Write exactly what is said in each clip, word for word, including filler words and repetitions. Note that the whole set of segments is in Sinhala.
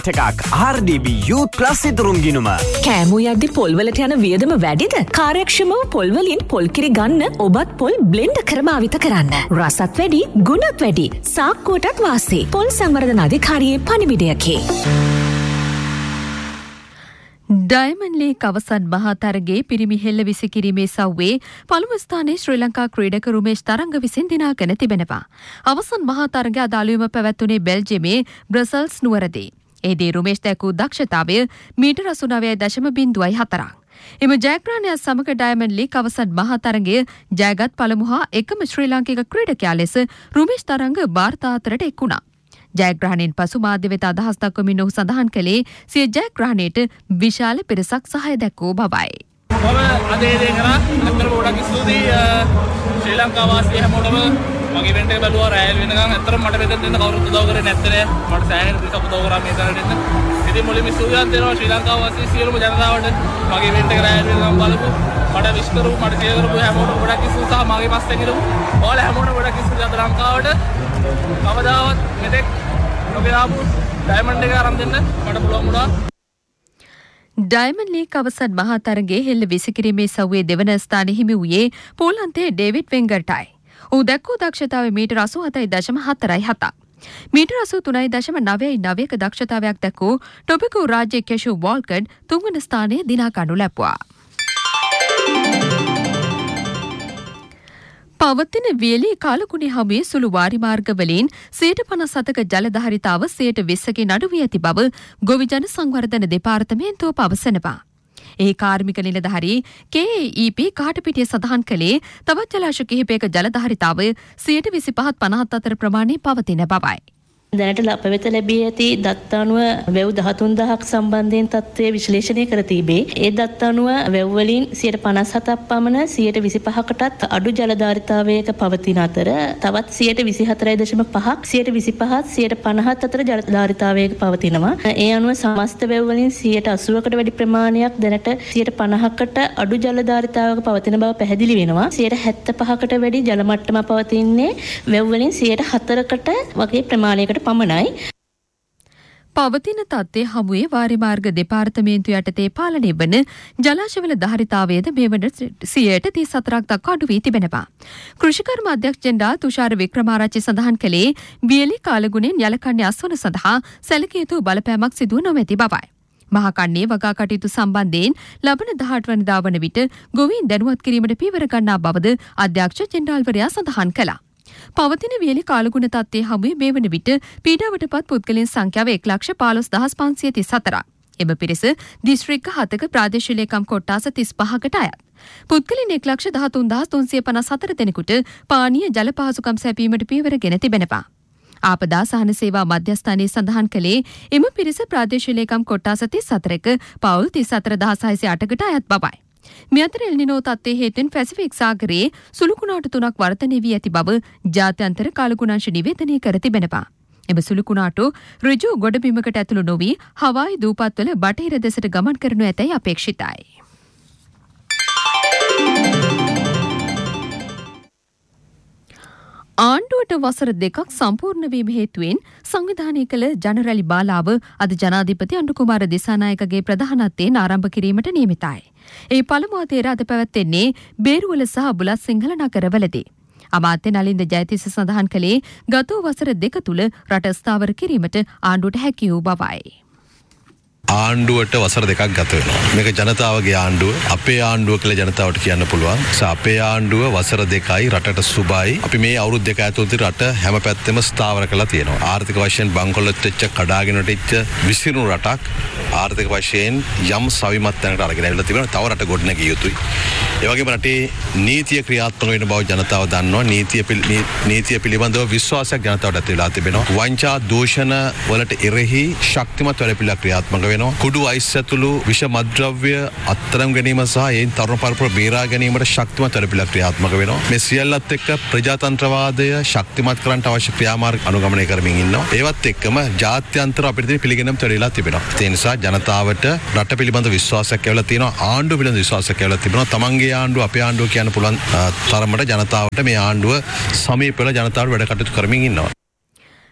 එකක් ආර් ඩී බී Youth Plus ඉදරුම් ගිණුම. කෑමෝ යද්දි පොල් වලට යන වියදම වැඩිද? කාර්යක්ෂමව පොල් වලින් පොල් කිරි ගන්න ඔබත් පොල් බ්ලෙන්ඩ් කර භාවිත කරන්න. රසත් වැඩි, ගුණත් වැඩි. සාක්කුවටත් වාසි. පොල් සංවර්ධන අධිකාරියේ පණිවිඩයකි. ඩයමන්ඩ් ලීග් අවසන් මහා තරගයේ පිරිමි හෙළ විසිකිරීමේ සව්වේ පළමු ස්ථානයේ ශ්‍රී ලංකා ක්‍රීඩක රුමේෂ් තරංග විසින් දිනාගෙන තිබෙනවා. අවසන් මහා තරගය අද අලුයම පැවැත්වුණේ බෙල්ජියමේ බ්‍රසල්ස් නුවරදී. එහිදී රුමේෂ් දැකූ දක්ෂතාවය මීටර අසූනවය දශම බිංදුවයි හතරක්. එම ජයග්‍රහණය සමග ඩයමන්ඩ් ලීග් අවසන් මහා තරගය ජයගත් පළමු හා එකම ශ්‍රී ලාංකික ක්‍රීඩකයා ලෙස රුමේෂ් තරංග වාර්තා අතරට එක් වුණා. ජයග්‍රහණයෙන් පසු මාධ්‍ය වෙත අදහස් දක්වමින් ඔහු සඳහන් කළේ සිය ජයග්‍රහණයට විශාල පිරිසක් සහාය දැක්වූ බවයි. මම අද ඒ දේ කරා අත්‍තරම ගොඩක් ස්තුතියි ශ්‍රී ලංකා වාසී හැමෝටම මගේ ඉවෙන්ට් එක බැලුවා රැයල් වෙනකන් අත්‍තරම මට මෙතන දෙන්න කවුරුත් උදව් කරේ නැත්තේ නෑ මට සෑහෙන පිරිසක් උදව් කරා මේ තරට එන්න. ඉතින් මුලින්ම ස්තුතියක් දෙනවා ශ්‍රී ලංකා වාසී සියලුම ජනතාවට මගේ ඉවෙන්ට් එක රැයල් වෙනකන් බලපු මට විශ් කරු මට ෂෙයා කරපු හැමෝටම ගොඩක් ස්තුතියි සහ මගේ පස්සෙන් හිටපු ඔයාලා හැමෝටම ගොඩක් ස්තුතියි අද ලංකාවට කවදාවත් මෙතෙක් නොගියාපු ඩයමන්ඩ් එක අරන් දෙන්න මට පුළුවන් වුණා. ඩයමන්ඩ් ලීග් අවසන් මහා තරගයේ හෙළ විසිකිරීමේ සව්වේ දෙවන ස්ථානය හිමි වූයේ පෝලන්තයේ ඩේවිඩ් වෙන්ගර්ටයි. ඔහු දැක්වූ දක්ෂතාවය මීටර අසූහතයි දශම හතරයි හතක්. මීටර අසූතුනයි දශම නවයයි නවයක දක්ෂතාවයක් දැක්වූ ටොබිකෝ රාජ්‍ය කැෂු වෝල්කඩ් තුන්වන ස්ථානය දිනා ගනු ලැබුවා. පවතින වියලි කාලකුණේ හමුවේ සුළු වාරිමාර්ගවලින් සියයට පනස් හතක ජලධාරිතාව සියයට විස්සකින් අඩු වී ඇති බව ගොවි ජන සංවර්ධන දෙපාර්තමේන්තුව පවසනවා. එහි කාර්මික නිලධාරී කේ ඒ ඊ පී කාටපිටිය සඳහන් කළේ තවත් ජලාශ කිහිපයක ජලධාරිතාව සියයට විසිපහත් පනහත් අතර ප්‍රමාණය පවතින බවයි. දැනට අප වෙත ලැබී ඇති දත්ත අනුව වැව් දහතුන් දහසක් සම්බන්ධයෙන් තත්ත්වය විශ්ලේෂණය කර තිබේ. ඒ දත්ත අනුව වැව් වලින් සියයට පනස් හතක් පමණ සියයට විසිපහකටත් අඩු ජලධාරිතාවයක පවතින අතර තවත් සියයට විසිහතරයි දශම පහක් සියයට විසිපහත් සියයට පනහත් අතර ජලධාරිතාවයක පවතිනවා. ඒ අනුව සමස්ත වැව් වලින් සියයට අසූවකට වැඩි ප්‍රමාණයක් දැනට සියයට පනහකට අඩු ජලධාරිතාවයක පවතින බව පැහැදිලි වෙනවා. සියයට හැත්තෑපහකට වැඩි ජල මට්ටම පවතින්නේ වැව් වලින් සියයට හතරකට වගේ ප්‍රමාණයකට පමණයි. පවතින තත්ත්වය හමුවේ වාරිමාර්ග දෙපාර්තමේන්තු යටතේ පාලනය වන ජලාශවල ධාරිතාවයද මේ වන සියයට තිස් හතරක් දක්වා අඩු වී තිබෙනවා. කෘෂිකර්ම අධ්‍යක්ෂ ජෙනරාල් තුෂාර වික්‍රමාරච්චි සඳහන් කළේ වියලි කාලගුණයෙන් යලකන්නේ අස්වන සඳහා සැලකිය යුතු බලපෑමක් සිදුව නොමැති බවයි. මහකන්නේ වගා කටයුතු සම්බන්ධයෙන් ලබන දහඅට වනදා වන විට ගොවීන් දැනුවත් කිරීමට පියවර ගන්නා බවද අධ්‍යක්ෂ ජෙනරාල්වරයා සඳහන් කළා. පවතින වියලි කාලගුණ තත්ත්වයේ හමුවේ මේ වන විට පීඩාවටපත් පුද්ගලයන් සංඛ්‍යාව එක ලක්ෂ පහළොස් දහස් පන්සිය තිස් හතරක්. එම පිරිස දිස්ත්‍රික්ක හතක ප්‍රාදේශීය ලේකම් කොට්ටාස තිස් පහකට අයත්. පුද්ගලයන් එක ලක්ෂ දහතුන් දහස් තුන්සිය පනස් හතර දෙනෙකුට පානීය ජල පහසුකම් සැපීමට පියවර ගෙන තිබෙනවා. ආපදා සහන සේවා මධ්‍යස්ථානයේ සඳහන් කළේ එම පිරිස ප්‍රාදේශීය ලේකම් කොට්ටාස තිස් හතරක පවුල් තිස් හතර දහස් හයසිය අටකට අයත් බවයි. මේ අතර එල්නිනෝ තත්ත්වයේ හේතුවෙන් පැසිෆික් සාගරයේ සුළු කුණාටු තුනක් වර්ධනය වී ඇති බව ජාත්‍යන්තර කාලගුණාංශ නිවේදනය කර තිබෙනවා. එම සුළු කුණාටු ඍජු ගොඩබිමකට ඇතුළු නොවී හවායි දූපත්වල බටහිර දෙසට ගමන් කරනු ඇතැයි අපේක්ෂිතයි. ආණ්ඩුවට වසර දෙකක් සම්පූර්ණ වීම හේතුවෙන් සංවිධානය කළ ජනරැලි බාලාව අද ජනාධිපති අනුකුමාර දිසානායකගේ ප්‍රධානත්වයෙන් ආරම්භ කිරීමට නියමිතයි. ඒ පළමු අතේර අද පැවැත්වෙන්නේ බේරුවල සහ බුලත් සිංහල නගරවලදී. අමාත්‍ය නලින්ද ජයතිස්ස සඳහන් කළේ ගත වසර දෙක තුළ රට ස්ථාවර කිරීමට ආණ්ඩුවට හැකි වූ බවයි. ආණ්ඩුවට වසර දෙකක් ගත වෙනවා. මේක ජනතාවගේ ආණ්ඩුව. අපේ ආණ්ඩුව කියලා ජනතාවට කියන්න පුළුවන්. අපේ ආණ්ඩුව වසර දෙකයි රටට සුබයි. අපි මේ අවුරුදු දෙක ඇතුළත රට හැම පැත්තෙම ස්ථාවර කරලා තියෙනවා. ආර්ථික වශයෙන් බංකොලොත් වෙච්ච කඩාගෙන වැටිච්ච විසිරුණු රටක් ආර්ථික වශයෙන් යම් සවිමත් තැනකට අරගෙන ඇවිල්ලා තිබෙනවා. තව රට ගොඩනැගිය යුතුයි. ඒ වගේම රටේ නීතිය ක්‍රියාත්මක වෙන බව ජනතාව දන්නවා. නීතිය නීතිය පිළිබඳව විශ්වාසයක් ජනතාවට ඇති වෙලා තිබෙනවා. වංචා දූෂණ වලට එරෙහි ශක්තිමත් වැඩපිළිවෙලක් ක්‍රියාත්මක වෙනවා. කුඩු අයිස් ඇතුළු විෂ මද්‍රව්‍ය අත්තරම් ගැනීම සහ ඒන් තරුණ පරපුර බේරා ගැනීමට ශක්තිමත් වැඩපිළිවෙලක් ක්‍රියාත්මක වෙනවා. මේ සියල්ලත් එක්ක ප්‍රජාතන්ත්‍රවාදය ශක්තිමත් කරන්නට අවශ්‍ය ක්‍රියාමාර්ග අනුගමනය කරමින් ඉන්නවා. ඒවත් එක්කම ජාත්‍යන්තර අපිට තියෙන පිළිගැනීම තැරිලා තිබෙනවා. ඒ නිසා ජනතාවට රට පිළිබඳ විශ්වාසයක් ඇවිල්ලා තියෙනවා. ආණ්ඩුව පිළිබඳ විශ්වාසයක් ඇවිල්ලා තිබෙනවා. තමන්ගේ ආණ්ඩුව අපේ ආණ්ඩුව කියන්න පුළුවන් තරමට ජනතාවට මේ ආණ්ඩුව සමීප වෙලා ජනතාවට වැඩ කටයුතු කරමින් ඉන්නවා.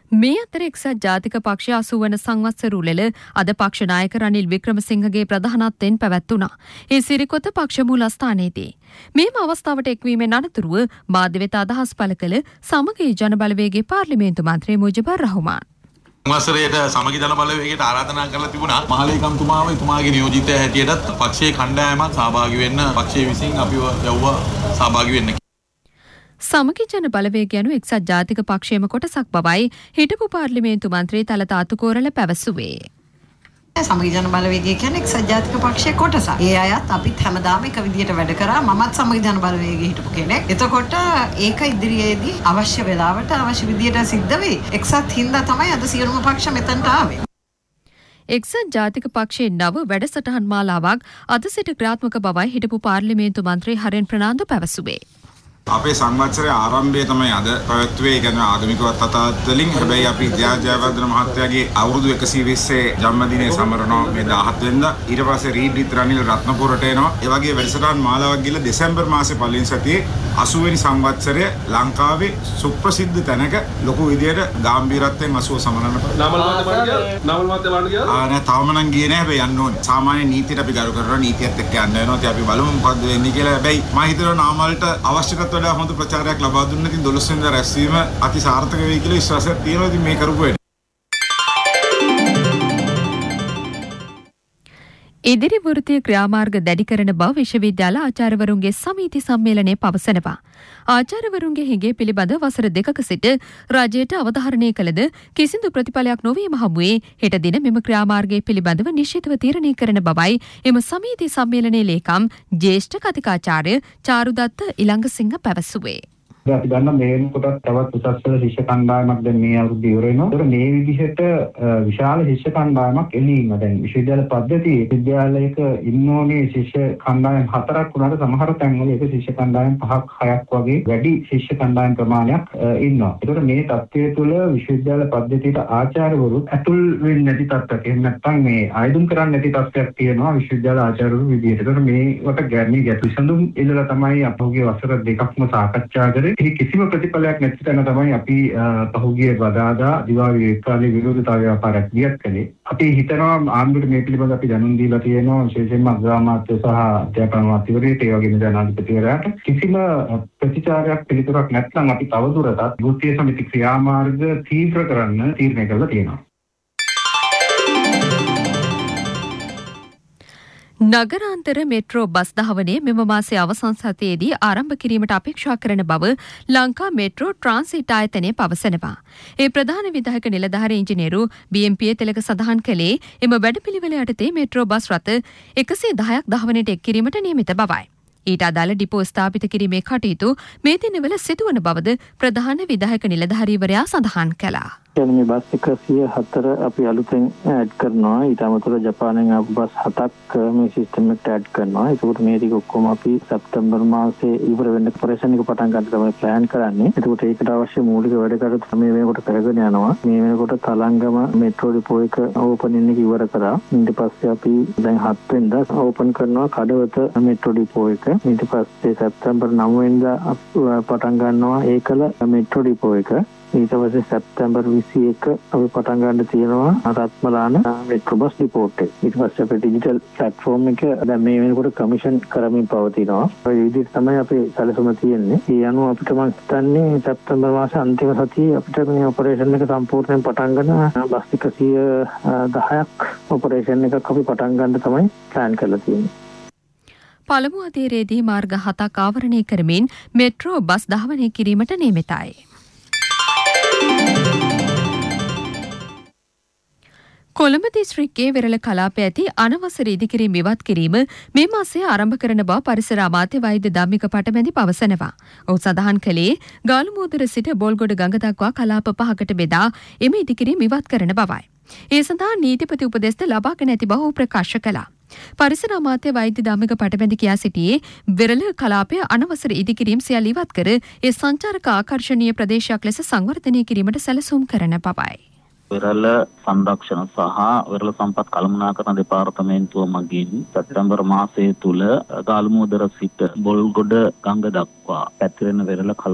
මේ අතර එක්සත් ජාතික පක්ෂය අසූ වන සංවත්සර උළෙල අද පක්ෂ නායක රනිල් වික්‍රමසිංහගේ ප්‍රධානත්වයෙන් පැවැත්වුණා. ඒ සිරිකොත පක්ෂ මූලස්ථානයේදී. මේම අවස්ථාවට එක්වීමෙන් අනතුරුව මාධ්‍ය වෙත අදහස් පළ කළ සමගී ජන බලවේගයේ පාර්ලිමේන්තු මන්ත්‍රී මුජිබුර් රහ්මාන් වසරේට සමගි ජන බලවේගයට ආරාධනා කරලා තිබුණා. මහලේකම්තුමාව එතුමාගේ නියෝජිතය හැටියටත් පක්ෂයේ කණ්ඩායමක් සහභාගී වෙන්න පක්ෂයේ විසින් අපිව යවුවා සහභාගී වෙන්න. සමගි ජන බලවේගය යනු එක්සත් ජාතික පක්ෂයේම කොටසක් බවයි හිටපු පාර්ලිමේන්තු මන්ත්‍රී තලත අතුකෝරළ පැවසුවේ. සමගි ජන බලවේගය කියන්නේ එක්සත් ජාතික පක්ෂයේ කොටසක්. ඒ අයත් අපිත් හැමදාම එක විදියට වැඩ කරා. මමත් සමගි ජන බලවේගයේ හිටපු කෙනෙක්. එතකොට ඒක ඉදිරියේදී අවශ්‍ය වෙලාවට අවශ්‍ය විදියට සිද්ධ වෙයි. එක්සත් හින්දා තමයි අද සියලුම පක්ෂ මෙතනට ආවේ. එක්සත් ජාතික පක්ෂයේ නව වැඩසටහන් මාලාවක් අද සිට ක්‍රියාත්මක බවයි හිටපු පාර්ලිමේන්තු මන්ත්‍රී හරෙන් ප්‍රනාන්දු පැවසුවේ. අපේ සංවත්සරයේ ආරම්භය තමයි අද පැවැත්වුවේ. ඒ කියන්නේ ආගමිකවත් අතවලින් හැබැයි අපි ජයා ජයවර්ධන මහත්තයාගේ අවුරුදු එකසිය විස්සේ ජන්මදිනය සමරනවා මේ දාහත් වෙනිදා. ඊට පස්සේ රීඩ් රනිල් රත්නපුරට එනවා. ඒ වගේ වැඩසටහන් මාලාවක් ගිහලා දෙසැම්බර් මාසේ පළවෙනි සතියේ අසූ වෙනි සංවත්සරය ලංකාවේ සුප්‍රසිද්ධ තැනක ලොකු විදියට ගැඹීරත්වයෙන් අසුව සමරන්න පුළුවන්. නාමල් මහත්තයා බලන්න ගියා. නාමල් මහත්තයා බලන්න ගියා. ආ නෑ තාම නම් ගියේ නෑ. හැබැයි යන්න ඕනේ. සාමාන්‍ය නීතියට අපි ගරු කරනවා. නීතියත් එක්ක යන්න වෙනවා. ඉතින් අපි බලමු මොකද්ද වෙන්නේ කියලා. හැබැයි මම හිතනවා නාමල්ට අවශ්‍යකත් වඩා හොඳ ප්‍රචාරයක් ලබා දුන්න ඉතින් දොළොස් වෙනිදා රැස්වීම අති සාර්ථක වෙයි කියලා විශ්වාසයක් තියෙනවා. ඉතින් මේ කරපු වැඩ. ඉදිරි වෘත්තීය ක්‍රියාමාර්ග දැඩි කරන බව විශ්වවිද්‍යාල ආචාර්යවරුන්ගේ සමිති සම්මේලනයේ පවසනවා. ආචාර්යවරුන්ගේ හිඟේ පිළිබඳ වසර දෙකක සිට රජයට අවධාරණය කළද කිසිදු ප්‍රතිඵලයක් නොවීම හමුවේ හෙට දින මෙම ක්‍රියාමාර්ගයේ පිළිබඳව නිශ්චිතව තීරණය කරන බවයි එම සමිති සම්මේලනයේ ලේකම් ජ්‍යෙෂ්ඨ කතිකාචාර්ය චාරුදත්ත ඉලංගසිංහ පැවසුවේ. අපි දන්න මේ වෙනකොට තවත් උසස් පෙළ ශිෂ්‍ය කණ්ඩායමක් දැන් මේ අවුරුද්ද ඉවර වෙනවා. ඒතර මේ විදිහට විශාල ශිෂ්‍ය කණ්ඩායමක් එළියින්ම දැන් විශ්වවිද්‍යාල පද්ධතියේ විද්‍යාලයක ඉන්න ඕනේ ශිෂ්‍ය කණ්ඩායම් හතරක් වුණාට සමහර තැන්වල ඒක ශිෂ්‍ය කණ්ඩායම් පහක් හයක් වගේ වැඩි ශිෂ්‍ය කණ්ඩායම් ප්‍රමාණයක් ඉන්නවා. ඒතර මේ තත්ත්වය තුළ විශ්වවිද්‍යාල පද්ධතියට ආචාර්යවරු ඇතුල් වෙන්නේ නැති තත්ත්වයක්. එහෙම නැත්නම් මේ ආයුධම් කරන්නේ නැති තත්ත්වයක් තියෙනවා විශ්වවිද්‍යාල ආචාර්යවරු විදිහට. ඒතර මේකට ගැන්නේ ගැටි විසඳුම් ඉල්ලලා තමයි අපෝගේ වසර දෙකක්ම සාකච්ඡා කරේ. ඒ කිසිම ප්‍රතිඵලයක් නැති තැන තමයි අපි පහුගිය බදාදා දිවාලි කාලේ විරෝධතා ව්‍යාපාරයක් ගියත් කලේ. අපි හිතනවා ආණ්ඩුවට මේ පිළිබඳව අපි දැනුම් දීලා තියෙනවා විශේෂයෙන්ම අග්‍රාමාත්‍ය සහ අධ්‍යාපන අමාත්‍යවරයාට ඒ වගේම ජනාධිපතිවරයාට කිසිම ප්‍රතිචාරයක් පිළිතුරක් නැත්නම් අපි තවදුරටත් වෘත්තීය සමිති ක්‍රියාමාර්ග තීව්‍ර කරන්න තීරණය කරලා තියෙනවා. නගරාන්තර මෙට්‍රෝ බස් ධාවනය මෙම මාසයේ අවසන් සතියේදී ආරම්භ කිරීමට අපේක්ෂා කරන බව ලංකා මෙට්‍රෝ ට්‍රාන්සිට් ආයතනය පවසනවා. ඒ ප්‍රධාන විධායක නිලධාරී ඉංජිනේරු බී එම් පී තිලක සඳහන් කළේ එම වැඩපිළිවෙල යටතේ මෙට්‍රෝ බස් රථ එකසිය දහයක් ධාවනයට එක් කිරීමට නියමිත බවයි. ඊට අදාළ ඩිපෝ ස්ථාපිත කිරීමේ කටයුතු මේ දිනවල සිදුවන බවද ප්‍රධාන විධායක නිලධාරීවරයා සඳහන් කළා. මේ බස් එකසිය හතර අපි අලුතෙන් ඇඩ් කරනවා. ඊට අමතරව ජපානයෙන් ආපු බස් හතක් මේ සිස්ටම් එකට ඇඩ් කරනවා. ඒකෝට මේ ටික ඔක්කොම අපි සැප්තැම්බර් මාසයේ ඉවර වෙන්න ඔපරේෂන් එක පටන් ගන්න තමයි ප්ලෑන් කරන්නේ. ඒකෝට ඒකට අවශ්‍ය මූලික වැඩ කටයුතු මේ වෙනකොට කරගෙන යනවා. මේ වෙනකොට තලංගම මෙට්‍රෝ ඩිපෝ එක ඕපනින් එක ඉවර කරා. ඊට පස්සේ අපි දැන් හත් වෙනිදා ඕපන් කරනවා කඩවත මෙට්‍රෝ ඩිපෝ එක. ඊට පස්සේ සැප්තැම්බර් නව වෙනිදා පටන් ගන්නවා ඒකල මෙට්‍රෝ ඩිපෝ එක. ඊට පස්සේ සැප්තැම්බර් විසි එක අපි පටන් ගන්න තියෙනවා රත්මලාන මෙට්‍රෝ බස් ඩිපෝට් එක. ඊට පස්සේ අපේ ඩිජිටල් ප්ලැට්ෆෝම් එක දැන් මේ වෙනකොට කමිෂන් කරමින් පවතිනවා. ඒ විදිහට තමයි අපේ සැලසුම තියෙන්නේ. ඒ අනුව අපිට මම හිතන්නේ සැප්තැම්බර් මාසේ අන්තිම සතියේ අපිට මේ ඔපරේෂන් එක සම්පූර්ණයෙන් පටන් ගන්න බස් එකසිය දහයක් ඔපරේෂන් එකක් අපි පටන් ගන්න තමයි ප්ලෑන් කරලා තියෙන්නේ. පළමු අධීරයේදී මාර්ග හතක් ආවරණය කරමින් මෙට්‍රෝ බස් ධාවනය කිරීමට නියමිතයි. කොළඹ දිස්ත්‍රික්කයේ වෙරළ කලාපයේ ඇති අනවසර ඉදිකිරීම ඉවත් කිරීම මේ මාසයේ ආරම්භ කරන බව පරිසර අමාත්‍ය වෛද්‍ය ධම්මික පටමැදි පවසනවා. ඔහු සඳහන් කළේ ගාලුමුදර සිට බොල්ගොඩ ගඟ දක්වා කලාප පහකට බෙදා එම ඉදිකිරීම ඉවත් කරන බවයි. ඒ සඳහා නීතිපති උපදෙස්ද ලබාගෙන ඇති බව ප්‍රකාශ කළා. පරිසර අමාත්‍ය වෛද්‍ය ධම්මික පටමැදි කියා සිටියේ වෙරළ කලාපයේ අනවසර ඉදිකිරීම සියල්ල ඉවත් කර ඒ සංචාරක ආකර්ෂණීය ප්‍රදේශයක් ලෙස සංවර්ධනය කිරීමට සැලසුම් කරන බවයි. වෙරළ සංරක්ෂණ සහ වෙරළ සම්පත් කළමනාකරණ දෙපාර්තමේන්තුව මගින් සැප්තැම්බර් මාසයේ තුල ගාල්මුදර සිට බොල්ගොඩ ගඟ දක්වා පැතිරෙන වෙරළ